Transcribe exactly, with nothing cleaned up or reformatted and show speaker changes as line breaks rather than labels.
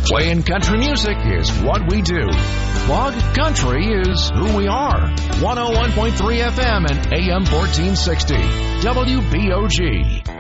Playing country music is what we do. Blog Country is who we are. one oh one point three F M and A M fourteen sixty. W B O G.